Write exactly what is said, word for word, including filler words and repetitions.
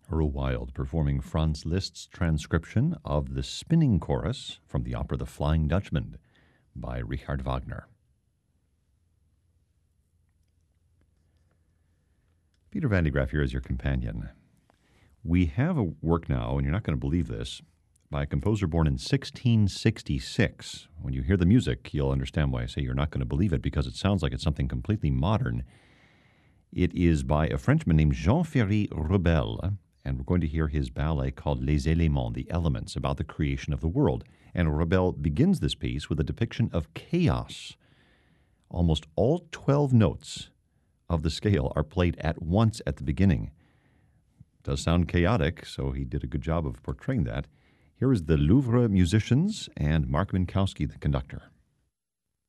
Earl Wild performing Franz Liszt's transcription of the spinning chorus from the opera The Flying Dutchman by Richard Wagner. Peter Van de Graaff here as your companion. We have a work now, and you're not going to believe this, by a composer born in sixteen sixty-six. When you hear the music, you'll understand why I say you're not going to believe it, because it sounds like it's something completely modern. It is by a Frenchman named Jean-Ferry Rebel, and we're going to hear his ballet called Les Éléments, the Elements, about the creation of the world. And Rebel begins this piece with a depiction of chaos. Almost all twelve notes of the scale are played at once at the beginning. It does sound chaotic, so he did a good job of portraying that. Here is the Louvre musicians and Mark Minkowski, the conductor.